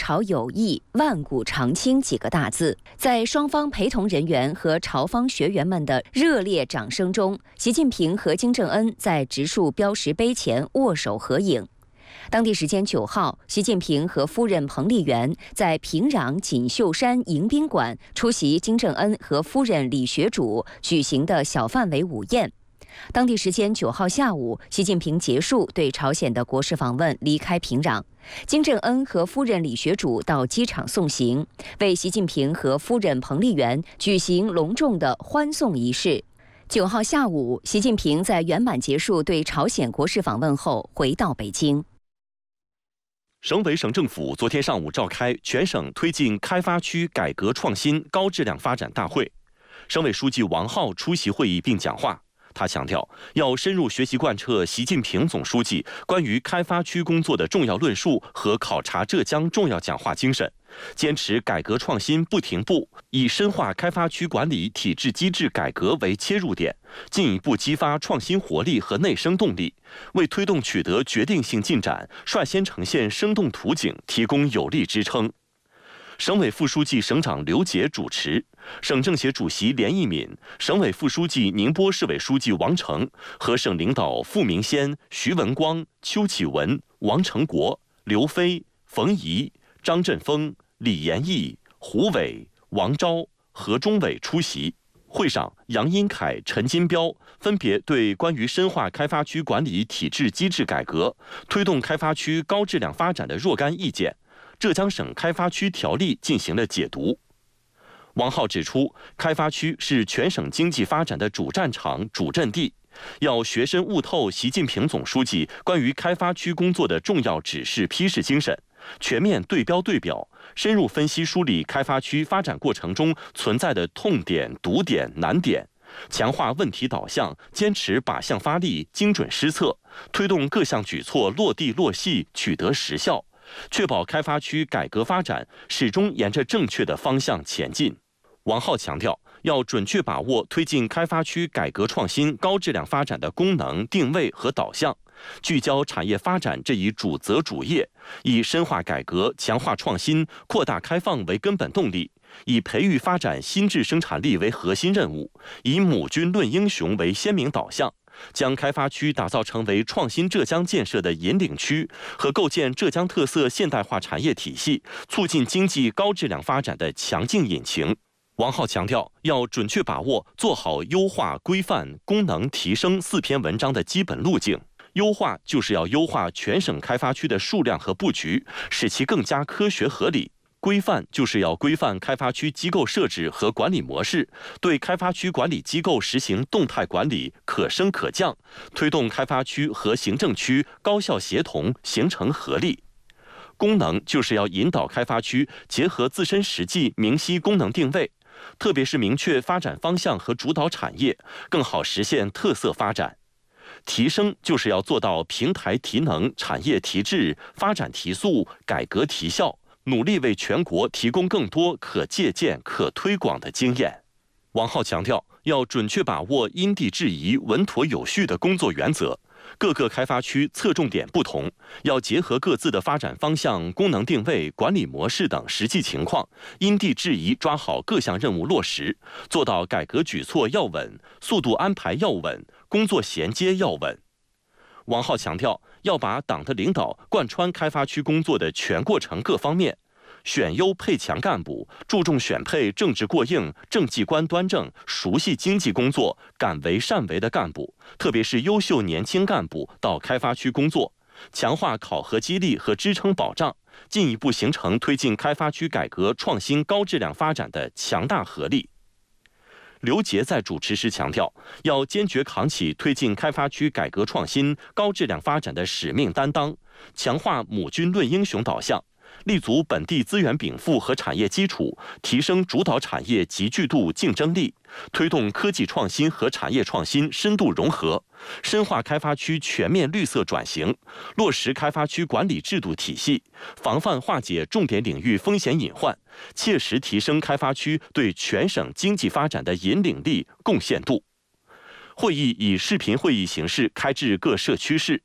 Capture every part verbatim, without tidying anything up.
朝有益，万古长青”几个大字。在双方陪同人员和朝方学员们的热烈掌声中，习近平和金正恩在植树标识碑前握手合影。当地时间九号，习近平和夫人彭丽媛在平壤锦绣山迎宾馆出席金正恩和夫人李学主举行的小范围午宴。当地时间九号下午，习近平结束对朝鲜的国事访问，离开平壤。金正恩和夫人李学主到机场送行，为习近平和夫人彭丽媛举行隆重的欢送仪式。九号下午，习近平在圆满结束对朝鲜国事访问后，回到北京。 省委省政府昨天上午召开全省推进开发区改革创新高质量发展大会，省委书记王浩出席会议并讲话。他强调，要深入学习贯彻习近平总书记关于开发区工作的重要论述和考察浙江重要讲话精神，坚持改革创新不停步，以深化开发区管理体制机制改革为切入点，进一步激发创新活力和内生动力，为推动取得决定性进展、率先呈现生动图景提供有力支撑。省委副书记、省长刘杰主持，省政协主席连义敏、省委副书记、宁波市委书记王成和省领导傅明先、徐文光、邱启文、王成国、刘飞、冯仪、张振峰、李延义、胡伟、王钊、何忠伟出席。会上，杨英凯、陈金彪分别对关于深化开发区管理体制机制改革、推动开发区高质量发展的若干意见，浙江省开发区条例进行了解读。王浩指出，开发区是全省经济发展的主战场、主阵地，要学深悟透习近平总书记关于开发区工作的重要指示批示精神，全面对标对表，深入分析梳理开发区发展过程中存在的痛点、堵点、难点，强化问题导向，坚持靶向发力、精准施策，推动各项举措落地落细，取得实效，确保开发区改革发展始终沿着正确的方向前进。王浩强调，要准确把握推进开发区改革创新高质量发展的功能、定位和导向，聚焦产业发展这一主责主业，以深化改革、强化创新、扩大开放为根本动力，以培育发展新质生产力为核心任务，以母军论英雄为鲜明导向，将开发区打造成为创新浙江建设的引领区和构建浙江特色现代化产业体系、促进经济高质量发展的强劲引擎。王浩强调，要准确把握做好优化、规范、功能提升四篇文章的基本路径。优化就是要优化全省开发区的数量和布局，使其更加科学合理；规范就是要规范开发区机构设置和管理模式，对开发区管理机构实行动态管理，可升可降，推动开发区和行政区高效协同，形成合力。功能就是要引导开发区结合自身实际，明晰功能定位，特别是明确发展方向和主导产业，更好实现特色发展。提升就是要做到平台提能、产业提质、发展提速、改革提效，努力为全国提供更多可借鉴、可推广的经验。王浩强调，要准确把握因地制宜、稳妥有序的工作原则。各个开发区侧重点不同，要结合各自的发展方向、功能定位、管理模式等实际情况，因地制宜抓好各项任务落实，做到改革举措要稳、速度安排要稳、工作衔接要稳。王浩强调，要把党的领导贯穿开发区工作的全过程各方面，选优配强干部，注重选配政治过硬、政绩观端正、熟悉经济工作、敢为善为的干部，特别是优秀年轻干部到开发区工作，强化考核激励和支撑保障，进一步形成推进开发区改革创新高质量发展的强大合力。刘杰在主持时强调，要坚决扛起推进开发区改革创新高质量发展的使命担当，强化母军论英雄导向，立足本地资源禀赋和产业基础，提升主导产业集聚度、竞争力，推动科技创新和产业创新深度融合，深化开发区全面绿色转型，落实开发区管理制度体系，防范化解重点领域风险隐患，切实提升开发区对全省经济发展的引领力、贡献度。会议以视频会议形式开至各社区市。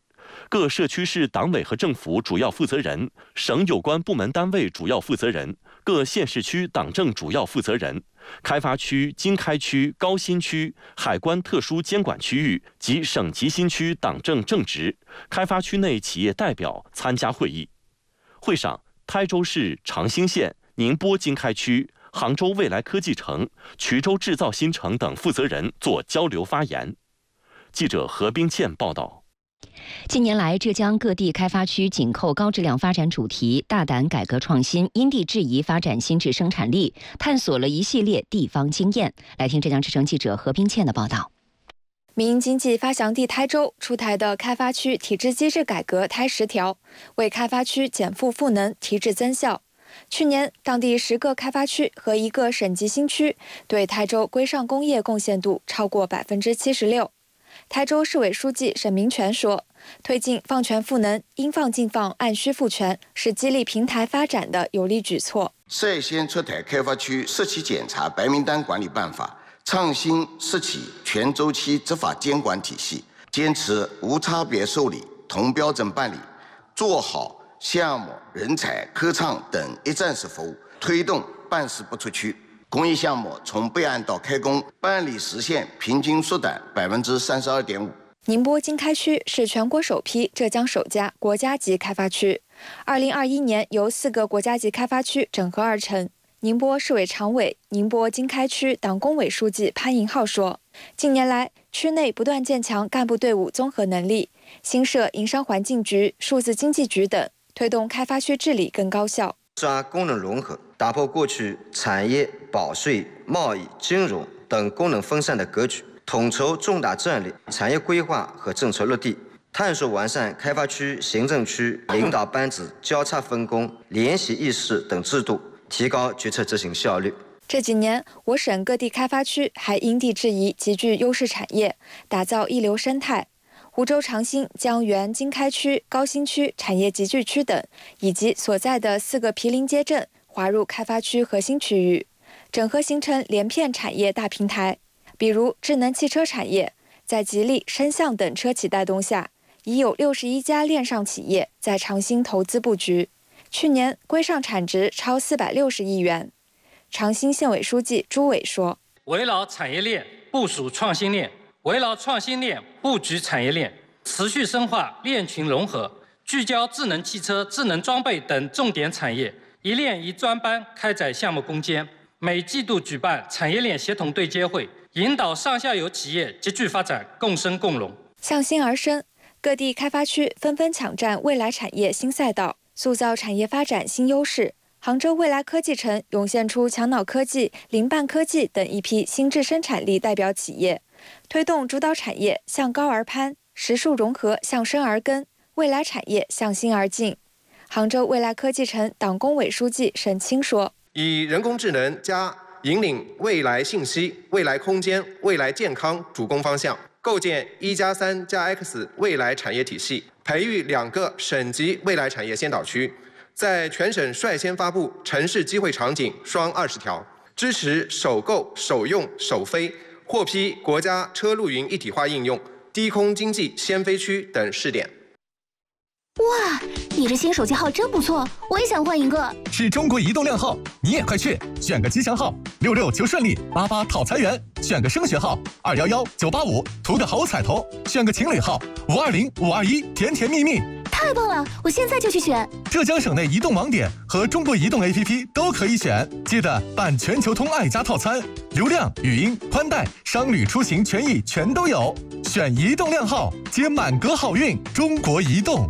各社区市党委和政府主要负责人、省有关部门单位主要负责人、各县市区党政主要负责人、开发区、经开区、高新区、海关特殊监管区域及省级新区党政正职、开发区内企业代表参加会议。会上，台州市长兴县、宁波经开区、杭州未来科技城、衢州制造新城等负责人做交流发言。记者何冰倩报道。 近年来，浙江各地开发区紧扣高质量发展主题，大胆改革创新，因地制宜发展新质生产力，探索了一系列地方经验。来听浙江之声记者何冰倩的报道。 民营经济发祥地台州出台的开发区体制机制改革台十条，为开发区减负赋能、提质增效。去年，当地十个开发区和一个省级新区对台州规上工业贡献度超过百分之七十六。台州市委书记沈明全说，推进放权赋能、应放尽放、按需赋权，是激励平台发展的有力举措。 率先出台开发区涉企检查白名单管理办法，创新涉企全周期执法监管体系，坚持无差别受理、同标准办理，做好项目、人才、科创等一站式服务，推动办事不出区。公益项目从备案到开工办理时限平均缩短百分之三十二点五。 宁波经开区是全国首批、浙江首家国家级开发区。二零二一年由四个国家级开发区整合而成。宁波市委常委、宁波经开区党工委书记潘银浩说，近年来区内不断建强干部队伍综合能力，新设营商环境局、数字经济局等，推动开发区治理更高效。 抓功能融合，打破过去产业、保税、贸易、金融等功能分散的格局，统筹重大战略、产业规划和政策落地，探索完善开发区行政区领导班子交叉分工、联席议事等制度，提高决策执行效率。 这几年，我省各地开发区还因地制宜集聚优势产业，打造一流生态。湖州长兴将原经开区、高新区产业集聚区等，以及所在的四个毗邻街镇划入开发区核心区域，整合形成连片产业大平台。比如智能汽车产业，在吉利、深象等车企带动下，已有六十一家链上企业在长兴投资布局。去年规上产值超四百六十亿元。长兴县委书记朱伟说：“ 围绕产业链部署创新链，围绕创新链布局产业链，持续深化链群融合，聚焦智能汽车、智能装备等重点产业，一链一专班开展项目攻坚。每季度举办产业链协同对接会，引导上下游企业集聚发展，共生共荣。” 向心而生，各地开发区纷纷抢占未来产业新赛道，塑造产业发展新优势。杭州未来科技城涌现出强脑科技、零半科技等一批新质生产力代表企业，推动主导产业向高而攀，实数融合向深而根，未来产业向新而进。杭州未来科技城党工委书记沈清说：“ 以人工智能加引领未来信息、未来空间、未来健康主攻方向，构建一加三加 X 未来产业体系，培育两个省级未来产业先导区。”在全省率先发布城市机会场景双二十条，支持首购、首用、首飞，获批国家车路云一体化应用、低空经济先飞区等试点。 哇，你这新手机号真不错，我也想换一个。 是中国移动靓号，你也快去选个吉祥号，六六求顺利，八八讨财源；选个升学号，二幺幺九八五，图个好彩头；选个情侣号，五二零五二一，甜甜蜜蜜。 太棒了，我现在就去选。 浙江省内移动网点和中国移动 A P P 都可以选，记得办全球通爱家套餐，流量、语音、宽带、商旅出行权益全都有。选移动靓号，接满格好运。中国移动。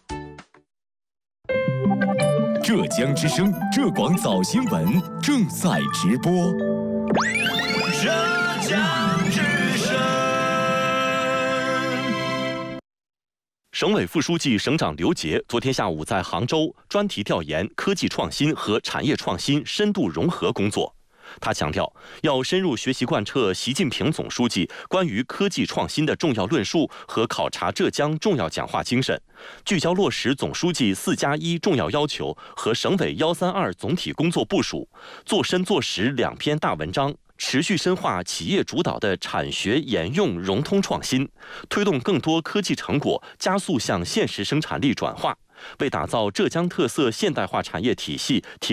浙江之声浙广早新闻正在直播。 浙江之声。 省委副书记、省长刘杰昨天下午在杭州专题调研科技创新和产业创新深度融合工作。他强调，要深入学习贯彻习近平总书记关于科技创新的重要论述和考察浙江重要讲话精神，聚焦落实总书记四加一重要要求和省委幺三二总体工作部署，做深做实两篇大文章， 持续深化企业主导的产学研用融通创新，推动更多科技成果加速向现实生产力转化，为打造浙江特色现代化产业体系提